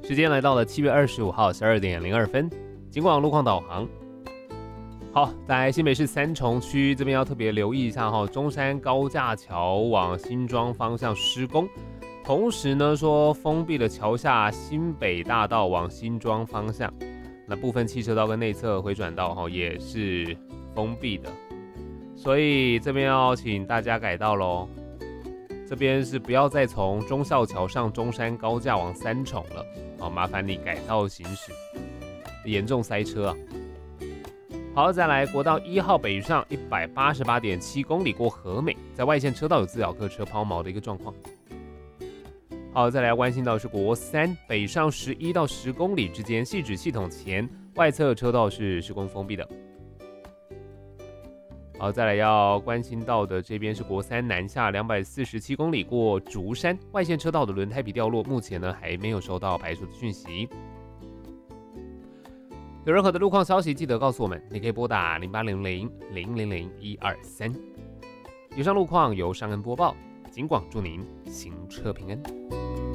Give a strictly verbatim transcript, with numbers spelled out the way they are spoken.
时间来到了七月二十五号十二点零二分，警广路况导航。好，在新北市三重区这边要特别留意一下哈，中山高架桥往新庄方向施工，同时呢说封闭了桥下新北大道往新庄方向，那部分汽车道跟内侧回转道哈也是封闭的，所以这边要请大家改道咯。这边是不要再从忠孝桥上中山高架往三重了，好，麻烦你改道行驶，严重塞车啊。好，再来国道一号北上一百八十八点七公里过和美，在外线车道有自小客车抛锚的一个状况。好，再来关心到是国三北上十一到十公里之间，汐止系统前外侧车道是施工封闭的。好，再来要关心到的这边是国三南下两百四十七公里过竹山，外线车道的轮胎皮掉落，目前呢还没有收到排除的讯息。有任何的路况消息，记得告诉我们，你可以拨打零八零零零零零一二三。以上路况由尚恩播报，警广祝您行车平安。